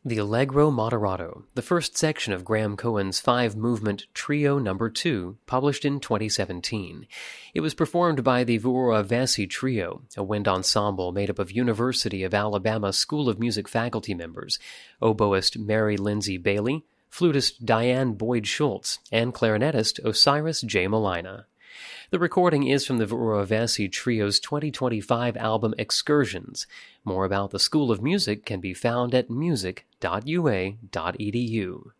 The Allegro Moderato, the first section of Graham Cohen's five-movement Trio No. 2, published in 2017. It was performed by the Vura Vassi Trio, a wind ensemble made up of University of Alabama School of Music faculty members, oboist Mary Lindsay Bailey, flutist Diane Boyd Schultz, and clarinetist Osiris J. Malina. The recording is from the Vura Vassi Trio's 2025 album Excursions. More about the School of Music can be found at music.ua.edu.